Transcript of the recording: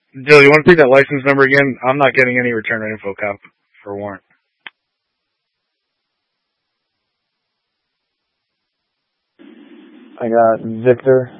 Jill, you want to take that license number again? I'm not getting any return info cop for warrant. I got Victor